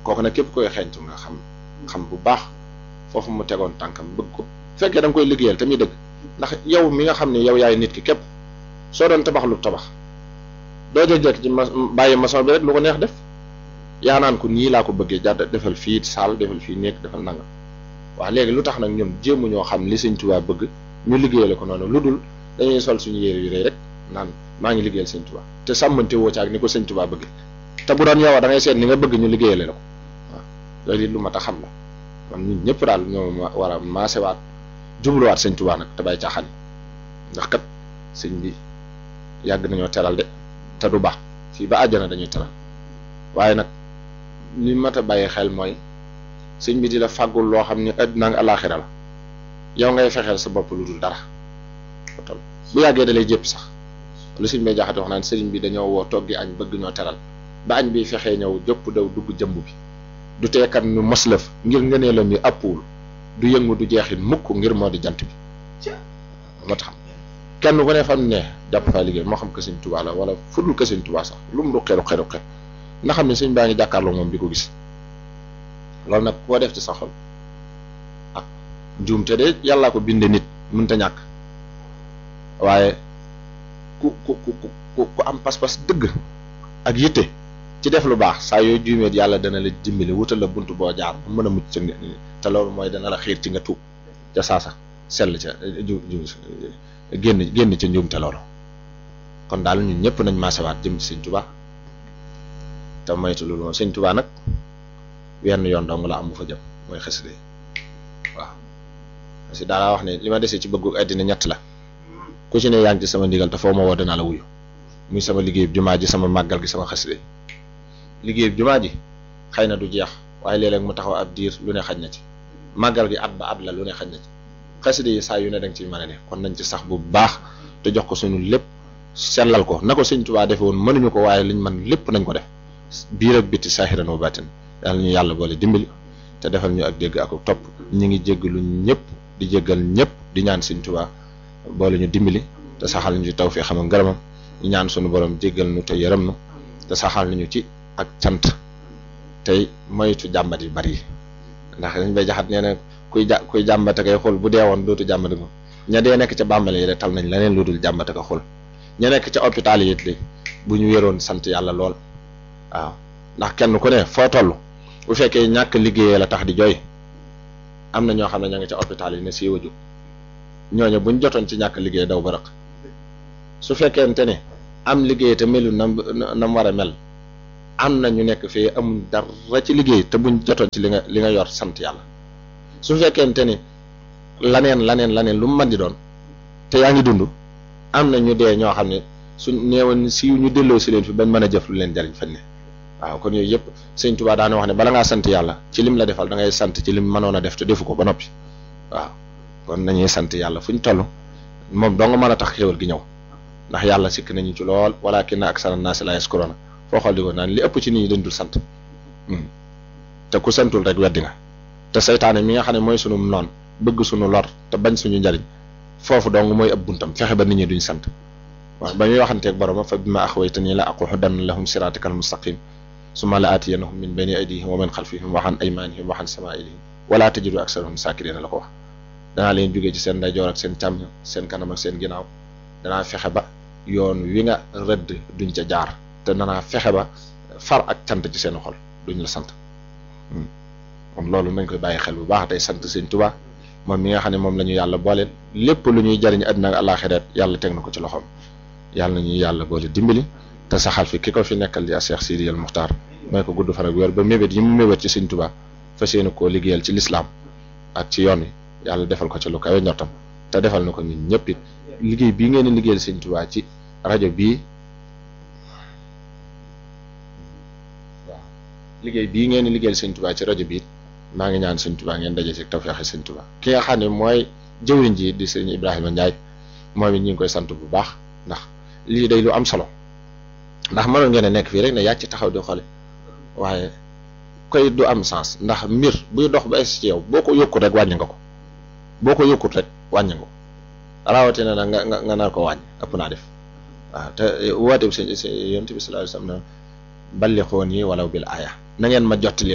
kooku nag képp koy xeeñtu nga xam bu baax foofu mu tegoon tànkam bëgg ko fekkee da nga koy liggéeyal te muy dëgg ndax yow mi nga xam ne yow yaay nit ki képp soo doon tabax lu tabax doo jëkk ci bàyyi maçon bi rek lu ko neex def yaa naan ko nii laa ko bëggee jàdd defal fii saal defal fii nekk defal nangam waaw léegi lu tax nag ñun jéemu ñoo xam li Sëñ Tuubaa bëgg ñu liggéeyale ko noonu lu dul dañuy sol suñu yére yu rëy rek naan maa ngi liggéeyal Sëñ Tuubaa te sàmmante woo ci ak ni ko Sëñ Tuubaa bëgg te bu doon yow da ngay seet ni nga bëgg ñu liggéeyale la ko waaw loolu it lu mat a xam la man ñun ñëpp daal ñoo war a maasewaat jubluwaat Sëñ Tuubaa nag te bàyyi caaxaan ndax kat sëñ bi yàgg nañoo teral de te du baax fii ba àjjana dañuy teral waaye nag li mat a bàyyi xel mooy sëñ bi di la fàggul loo xam ne àddina ak alaaxira la yow ngay fexeel sa bopp lu dul dara bu yàggee da lay jëpp sax lu sëñ bay jaxate wax naan sëriñ bi dañoo woo toggi añ bëgg ñoo teral ba añ bi fexee ñëw jëpp daw dugg jëmb bi du teekat ñu moslëf ngir ngëneelam yi àppuwul du yëngu du jeexit mukk ngir moo di jant bi moo tax kenn ku ne fam ne jàpp faa liggéey moo xam que Sëñ Tuubaa la wala fudul que Sëñ Tuubaa sax lu mu ruqe nga xam ne sëñ baa ngi jàkkaarloo moom di ko gis loolu nag koo def ci sa xol ak njuumte de yàllaa ko binde nit mënta ñàkk waaye ku am pas-pas dëgg ak yitte ci def lu baax saa yoo juumeet yàlla dana la dimbali wutal la bunt boo jaar bu mën a mucc ca te loolu mooy dana la xiir ci nga tuub ca saasa sell ca génn ca njuumte loolu kon daal ñun ñëpp nañ maasewaat jëm ci Sëñ Tuubaa te moytu loolu moom Sëñ Tuubaa nag wenn yoon dong la am bu fa jëm mooy xasida waaw parce que daal wax ne li ma desee ci bëggu àddina ñett la ku ci ne yaa ngi ci sama ndigal te foo ma woo danaa la wuyu muy sama liggéeyub jumaa ji sama màggal gi sama xasida liggéeyub jumaa ji xëy na du jeex waaye léeg-léeg mu taxaw ab diir lu ne xaj na ci màggal gi at ba at la lu ne xaj na ci xasida yi saa yu ne danga ciy mën a ne kon nañ ci sax bu baax te jox ko suñu lépp sellal ko na ko Sëñ Tuubaa defe woon mënuñu ko waaye liñ man lépp nañ ko def biir ak biti saahiran wa baatin yàlla ñu yàlla boole dimbali te defal ñu ak dégg ak topp ñu ngi jéggalu ñëpp di jéggal ñëpp di ñaan Sëñ Tuubaa boole ñu dimbali te saxal ñu ci tawfiix xam ngërëmam ñu ñaan suñu borom jéggal nu te yërëm nu te saxal nañu ci ak cant tey moytu jàmbat yu bari yi ndax dañ bay jaxat nee na kuy jàmbate kay xul bu deewoon dootu jàmbate ko ña dee nekk ca bàmbale yi de tal nañ leneen lu dul jàmbate ko xul ña nekk ca hôpital yi it li bu ñu wéroon sant yàlla lool waaw ndax kenn ku ne foo toll bu fekkee ñàkk liggéeyee la tax di jooy am na ñoo xam ne ña ngi ca hôpital yi ne siiwa jóg ñooñu buñ jotoon ci ñàkk liggéey daw bërëq su fekkente ne am liggéey te melu nam war a mel am na ñu nekk fii amuñ dara ci liggéey te buñ jotoon ci li nga yor sant yàlla su fekkente ni laneen lu mu mën di doon te yaa ngi dund am na ñu dee ñoo xam ne suñ neewoon siiw ñu delloo si leen fi bañ mën a jëf lu leen jariñ fañ ne waaw kon yooyu yëpp Sëñ Tuubaa daana wax ne bala ngaa sant yàlla ci lim la defal da ngay sant ci lim mënoon a def te defu ko ba noppi waaw kon nañuy sant yàlla fu ñu toll moom doo nga mën a tax xéwal gi ñëw ndax yàlla sikk nañu ci lool walaakinna aksara naasi laa yashkuruun foo xool di ko naan li ëpp ci nit ñi dañ dul sant te ku santul rek weddi nga te seytaane mi nga xam ne mooy sunu noon bëgg sunu lor te bañ suñu njariñ foofu dong mooy ab buntam fexe ba nit ñi duñ sant waaw ba muy waxanteeg boroma fa bimaa axwaytanii la aqudanna lahum siraatakal mustaqim summa la aatiyannahum min bayni aydihim wa min xalfihim wa an aymaanihim wa an samaa'ilihim wala tajidu aksarahum saakiriina la ko wax danaa leen jógee ci seen ndeyjoor ak seen càmm seen kanam ak seen ginnaaw danaa fexe ba yoon wi nga rëdd duñ ca jaar te danaa fexe ba far ak cant ci seen xol duñ la sant kon loolu nañ koy bàyyi xel bu baax tey sant Sëñ Tuubaa moom mi nga xam ne moom la ñu yàlla booleel lépp lu ñuy jariñ àddina ak àllaaxira yàlla teg na ko ci loxoom yàlla na ñuy yàlla boole dimbali te saxal fi ki ko fi nekkal di Cheikh Sidi al Muxtaar mooy ko gudd fan ak wér ba mébét yi mu mébét ci Sëñ Tuubaa fas yéene koo liggéeyal ci lislaam ak ci yoon wi yàlla defal ko ci lu kawe njortam te defal na ko ñun ñëpp it liggéey bii ngeen di liggéeyal Sëñ Tuubaa ci rajo bii waaw liggéey bii ngeen di liggéeyal Sëñ Tuubaa ci rajo bii maa ngi ñaan Sëñ Tuubaa ngeen daje ci tawfeex Sëñ Tuubaa ki nga xam ne mooy jëwriñ ji di Sëñ Ibrahima Ndiaye moom it ñu ngi koy sant bu baax ndax lii day lu am solo ndax mënoon ngeen a nekk fii rek ne yàcc taxaw di xoole waaye koy du am sens ndax mbir buy dox ba es ci yow boo ko yokkut rek wàññi nga ko boo ko yokkut rek wàññi nga ko rawatina nag nga nar ko wàññi ëpp naa def waaw te woote bi Yonent bi sallallahu alayhi wasallam ballighuni walaw bil aaya na ngeen ma jottalil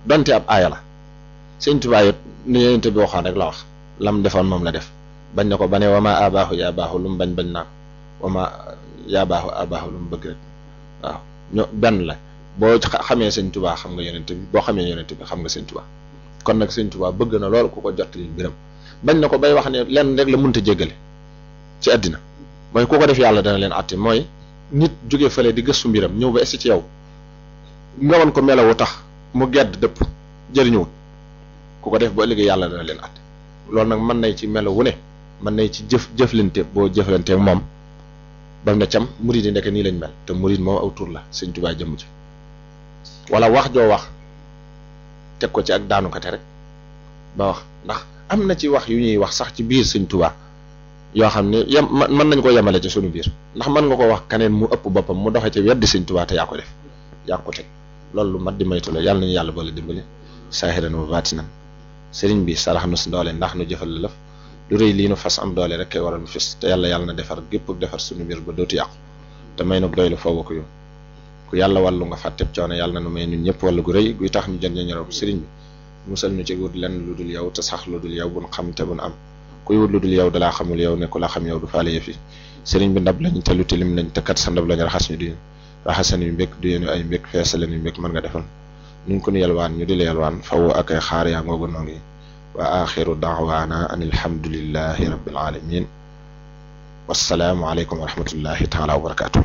donte ab aaya la sëñ Tuubaa it ni yonent bi waxoon rek la wax lam defoon moom la def bañ na ko ba ne wama abaahu yaa baaxu lu mu bañ naa wama yaa baaxu abaahu lu mu bëgg rek waaw ñoo benn la boo xamee sëñ Tuubaa xam nga yonent bi boo xamee yonent bi xam nga sëñ Tuubaa kon nag sëñ Tuubaa bëgg na lool ku ko jottali mbiram bañ na ko bay wax ne lenn rek la mënta jéggale ci àddina mooy ku ko def yàlla dana leen àtte mooy nit jóge fële di gëstu mbiram ñëw ba essi ci yow nga woon ko melawu tax mu gedd dëpp jëriñuwut ku ko def ba ëllëgee yàlla dana leen àtte loolu nag mën nay ci melo wu ne mën nay ci jëflante boo jëflanteeg moom bam na cam murid yi ndeke nii lañ mel te murid moom aw tur la sëñ Tuubaa jëmm ci wala wax joo wax teg ko ci ak daanukate rek ba wax ndax am na ci wax yu ñuy wax sax ci biir sëñ Tuubaa yoo xam ne mën nañ ko yemale ci sunu biir ndax mën nga ko wax kaneen mu ëpp boppam mu doxe ci weddi sëñ Tuubaa te yaa ko def yaa ko teg loolu lu mat di maytu la yàlla nañu yàlla boole dimbali saahiran wa baatinan sëriñ bi sarax nu si doole ndax nu jëfal la lëf lu rëy lii nu fas am doole rek kay waral nu fis te yàlla na defar gépp defar sunu biir ba dootu yàqu te may nu doylu foofu ko yow ku yàlla wàllu nga fàtteb coono yàlla na nu may ñun ñëpp wàllu gu rëy guy tax ñu jot ñu ñorob sëriñ bi musal ñu ci wut lenn lu dul yow te sax lu dul yow buñ xam te buñ am kuy wut lu dul yow dalaa xamul yow ne ku la xam yow du faale yëf yi sëriñ bi ndab lañ te lu tilim lañ te kat sa ndab lañ raxas ñu di raxasan yu mbékk du yéenu ay mbékk feesalen yu mbékk mën nga defal nuñ ko nu yelwaan ñu di la yelwaan faw ak ay xaar yaa ngoogu noo ngi wa axiru daawaana an alhamdulillahi rabbil alamin wassalaamu aleykum wa rahmatullahi taala wa barakaatu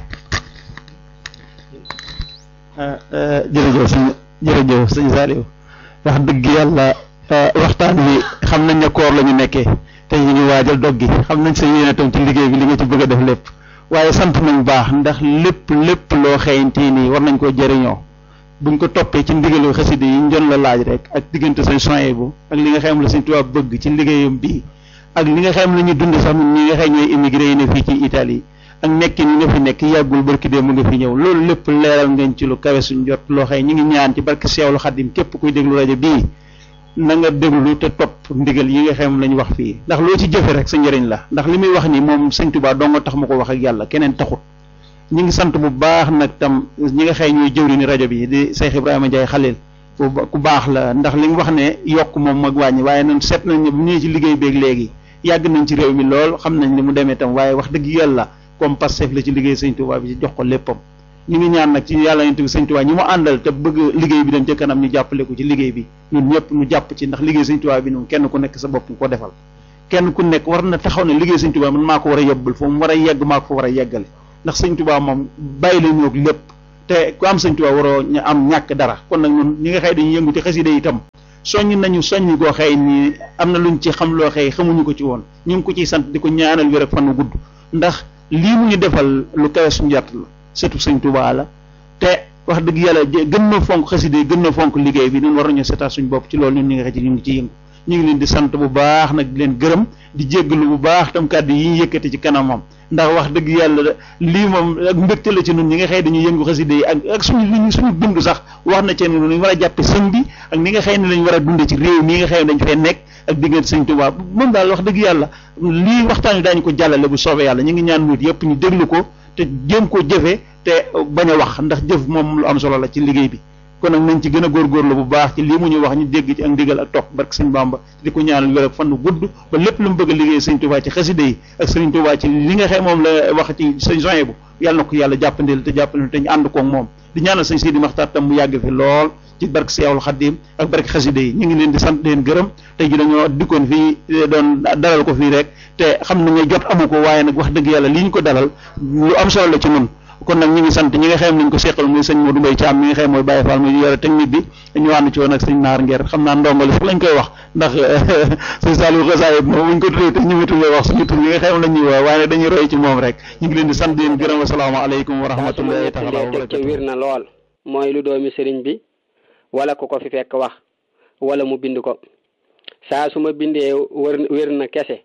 jërëjëf sëñ Saliou wax dëgg yàlla waxtaan wi xam nañ ne koor la ñu nekkee te ñu ngi waajal dog gi xam nañ sa yéene tam ci liggéey bi li nga ci bëgg a def lépp waaye sant nañ baax ndax lépp loo xëyante nii war nañ koo jëriñoo buñ ko toppee ci ndigalu xasida yi ñu la laaj rek ak diggante sañ soye bu ak li nga xam la Sëñ Tuubaa bëgg ci liggéeyam bii ak li nga xam la ñuy dund sax ñi nga xam ñooy immigré yi ne fii ci Italie ak nekkin yi nga fi nekk yàggul barki dee mu nga fi ñëw loolu lépp leeral ngeen ci lu kawe suñ jot loo xëy ñu ngi ñaan ci barke Seexul Xadim képp kuy déglu rajo bii na nga déglu te topp ndigal yi nga xam lañ wax fii ndax loo ci jëfe rek sa njëriñ la ndax li muy wax ni moom Sëñ Tuubaa doo nga tax mu ko wax ak yàlla keneen taxut ñi ngi sant bu baax nag tam ñi nga xëy ñooy jëwri ni rajo bi di Cheikh Ibrahima Ndiaye Khalil ku baax la ndax li mu wax ne yokk moom mag wàññi waaye noonu seet nañ ne bu ñëwee ci liggéey beeg léegi yàgg nañ ci réew mi lool xam nañ ni mu demee tam waaye wax dëgg yàlla comme Pastef la ci liggéey Sëñ Tuubaa bi ci jox ko léppam ñu ngi ñaan nag ci yàlla yonent bi Sëñ Tuubaa ñi mu àndal te bëgg liggéey bi dem ca kanam ñu jàppale ko ci liggéey bi ñun ñëpp ñu jàpp ci ndax liggéey Sëñ Tuubaa bi ñun kenn ku nekk sa bopp nga ko defal kenn ku nekk war na taxaw ne liggéey Sëñ Tuubaa man maa ko war a yebbal foofu mu war a yegg maa ko fa war a yeggale ndax Sëñ Tuubaa moom bàyyi la ñoog lépp te ku am Sëñ Tuubaa waroo am ñàkk dara kon nag ñun ñi nga xëy dañuy yëngu ci xasida itam soññ nañu soññ koo xëy ni am na luñ ci xam loo xëy xamuñu ko ci woon ñu ngi ko ciy sant di ko ñaanal wér ak fan wu gudd ndax lii mu ñu defal lu kawe suñu njort la surtout Sëñ Tuubaa la te wax dëgg yàlla gën na fonk xasida yi gën na fonk liggéey bi ñun war nañu seetaat suñu bopp ci loolu ñun ñi nga xëy ci ñu ngi ci yëngu ñu ngi leen di sant bu baax nag di leen gërëm di jéggalu bu baax tam kàddu yi ñu yëkkati ci kanamam ndax wax dëgg yàlla lii moom ak mbégte la ci ñun ñi nga xëy dañuy yëngu xasida yi ak suñu dund sax wax na ci ne ñu war a jàppe sëñ bi ak ni nga xëy ne lañ war a dunde ci réew mi nga xëy dañ fee nekk ak diggante Sëñ Tuubaa moom daal wax dëgg yàlla lii waxtaan wi daañu ko jàllale bu soobee yàlla ñu ngi ñaan muut yëpp ñu déglu ko te jéem koo jëfe te bañ a wax ndax jëf moom lu am solo la ci liggéey bi kon nag nañ ci gën a góorgóorlu bu baax ci lii mu ñu wax ñu dégg ci ak ndigal ak topp barke Sëñ Bàmba di ko ñaanal wér ak fan gudd ba lépp lu mu bëgg a liggéey Sëñ Tuubaa ci xasida yi ak Sëñ Tuubaa ci li nga xëy moom la wax ci Sëñ Soye bu yàlla na ko yàlla jàppandil te jàppandil te ñu ànd koog moom di ñaanal Sëñ Sidi Maxtaar tam mu yàgg fi lool ci barke Seexul Xadiim ak barke xasida yi ñu ngi leen di sant leen gërëm tey ji dañoo dikkoon fii doon dalal ko fii rek te xam nañu jot amu ko waaye nag wax dëgg yàlla li ñu ko dalal lu am solo la ci ñun kon nag ñi ngi sant ñi nga xam nañ ko seqal muy sëñ Modou Mbaye Thiam mi nga xam mooy Baye Fall muy yore technique bi ñu ànd ci woon ak sëñ Naar Ngeer xam naa ndongole sax lañ koy wax ndax sëñ Saliou Xasaayid moom buñ ko tuddee te ñu mi tuddee wax suñu tur yi nga xam la ñuy wax waaye dañuy roy ci moom rek ñu ngi leen di sant leen gërëm asalaamaaleykum wa rahmatullahi taala wa barakatuh wér na lool mooy lu doomi sëriñ bi wala ku ko fi fekk wax wala mu bind ko saa su ma bindee wér na kese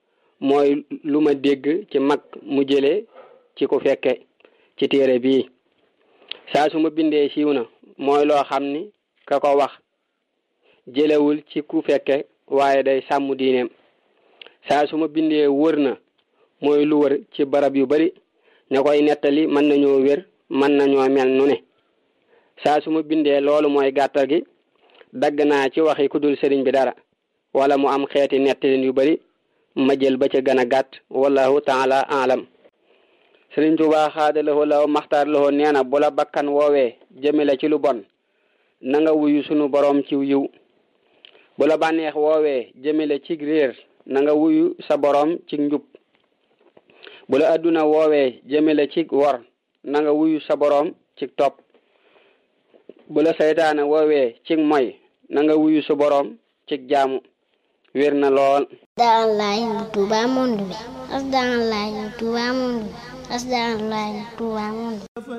mooy lu ma dégg ci mag mu jëlee ci ku fekke ci téere bii saa su ma bindee siiw na mooy loo xam ni ka ko wax jëlewul ci ku fekke waaye day sàmm diineem saa su ma bindee wër na mooy lu wër ci barab yu bari ña koy nettali mën nañoo wér mën nañoo mel nu ne saa su ma bindee loolu mooy gàttal gi dagg naa ci waxi ku dul sëriñ bi dara wala mu am xeeti nettalin yu bari ma jël ba ca gën a gàtt wallahu taala alam. Sëriñ Tuubaa xaadalawoo law maxtaar lawoo nee na bu la bakkan woowee jëmale ci lu bon na nga wuyu sunu boroom ci yiw, bu la bànneex woowee jëmale ci réer na nga wuyu sa boroom ci njub, bu la adduna woowee jëmale ci wor na nga wuyu sa boroom ci topp, bu la saytaane woowee ci moy na nga wuyu sa boroom ci jaamu. wér na lool. Asdaalaay Touba monde bi. Asdaalaay Touba monde bi. Asdaalaay Touba monde bi.